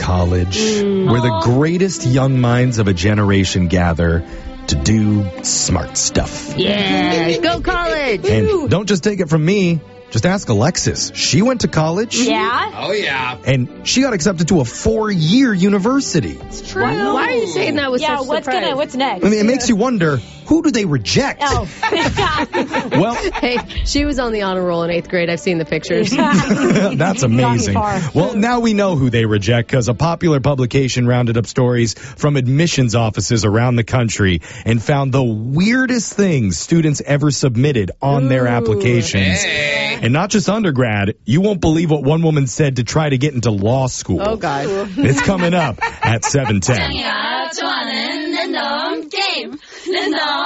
college, where the greatest young minds of a generation gather to do smart stuff. Yeah, go college. And don't just take it from me. Just ask Alexis. She went to college. Yeah? Oh, yeah. And she got accepted to a 4-year university. It's true. Why are you saying that with such what's surprise? what's next? I mean, it makes you wonder, who do they reject? Oh. Well, Hey, she was on the honor roll in 8th grade. I've seen the pictures. that's amazing. far. Well, now we know who they reject because a popular publication rounded up stories from admissions offices around the country and found the weirdest things students ever submitted on their applications. Hey. And not just undergrad. You won't believe what one woman said to try to get into law school. Oh, God. It's coming up at 7:10. 좋아하는 랜덤 게임 랜덤